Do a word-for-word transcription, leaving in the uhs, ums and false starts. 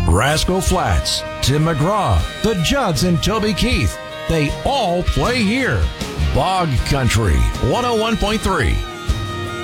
Rascal Flats, Tim McGraw, the Judds and Toby Keith. They all play here. Bog Country, one oh one point three.